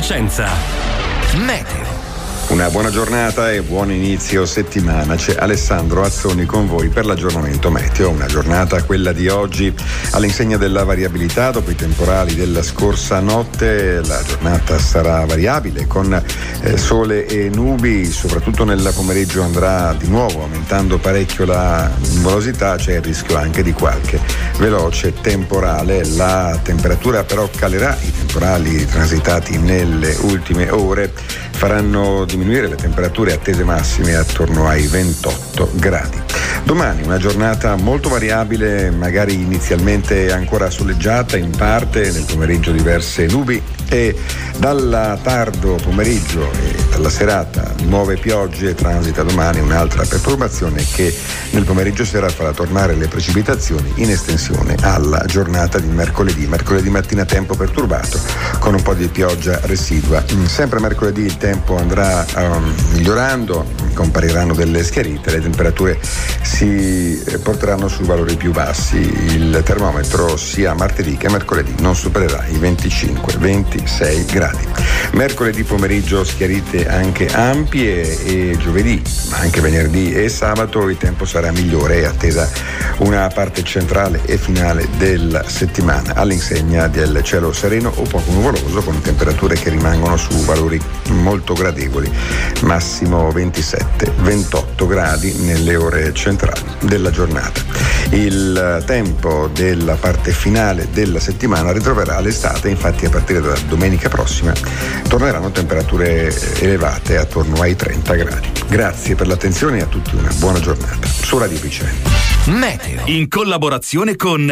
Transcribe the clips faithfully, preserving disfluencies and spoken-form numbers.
Vicenza. Meteo. Una buona giornata e buon inizio settimana. C'è Alessandro Azzoni con voi per l'aggiornamento meteo. Una giornata, quella di oggi, all'insegna della variabilità. Dopo i temporali della scorsa notte la giornata sarà variabile con eh, sole e nubi, soprattutto nel pomeriggio andrà di nuovo aumentando parecchio la nuvolosità, c'è il rischio anche di qualche veloce temporale. La temperatura però calerà, i temporali transitati nelle ultime ore faranno diminuire le temperature attese massime attorno ai ventotto gradi. Domani una giornata molto variabile, magari inizialmente ancora soleggiata, in parte nel pomeriggio diverse nubi e dal tardo pomeriggio e dalla serata nuove piogge. Transita domani un'altra perturbazione che nel pomeriggio sera farà tornare le precipitazioni in estensione alla giornata di mercoledì. Mercoledì mattina tempo perturbato con un po' di pioggia residua. Sempre mercoledì il tempo andrà um, migliorando, compariranno delle schiarite, le temperature si porteranno su valori più bassi. Il termometro sia martedì che mercoledì non supererà i venticinque ventisei gradi. Mercoledì pomeriggio schiarite anche ampie e giovedì, ma anche venerdì e sabato il tempo sarà migliore, è attesa una parte centrale e finale della settimana all'insegna del cielo sereno o poco nuvoloso con temperature che rimangono su valori molto gradevoli, massimo ventisette ventotto gradi nelle ore centrali della giornata. Il tempo della parte finale della settimana ritroverà l'estate, infatti a partire da domenica prossima torneranno temperature elevate attorno ai trenta gradi. Grazie per l'attenzione e a tutti una buona giornata su Radio Vicenza. Meteo in collaborazione con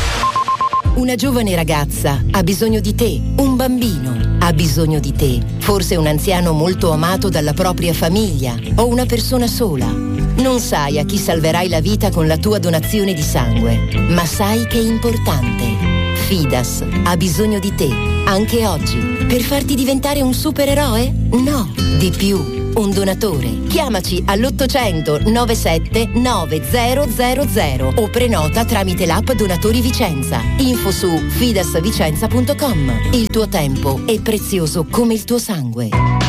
Una giovane ragazza ha bisogno di te, un bambino ha bisogno di te, forse un anziano molto amato dalla propria famiglia o una persona sola. Non sai a chi salverai la vita con la tua donazione di sangue, ma sai che è importante. Fidas ha bisogno di te, anche oggi, per farti diventare un supereroe? No, di più. Un donatore. Chiamaci all'ottocento novantasette novecento o prenota tramite l'app Donatori Vicenza. Info su fidasvicenza punto com. Il tuo tempo è prezioso come il tuo sangue.